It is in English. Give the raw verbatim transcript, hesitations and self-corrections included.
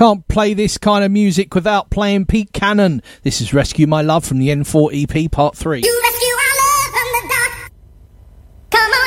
can't play this kind of music without playing Pete Cannon. This is Rescue My Love from the N four E P Part three. You rescue our love from the dark. Come on.